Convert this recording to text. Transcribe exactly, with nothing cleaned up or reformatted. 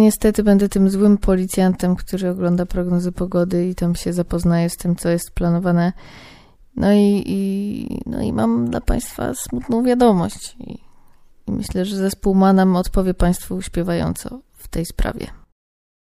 niestety będę tym złym policjantem, który ogląda prognozy pogody i tam się zapoznaje z tym, co jest planowane. No i, i, no i mam dla Państwa smutną wiadomość. I, i myślę, że zespół Manam odpowie Państwu śpiewająco w tej sprawie.